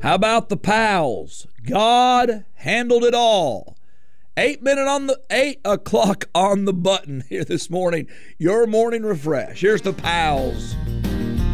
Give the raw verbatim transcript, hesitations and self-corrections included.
How about the Pals? God handled it all. Eight minute on the eight o'clock on the button here this morning. Your morning refresh. Here's the Pals.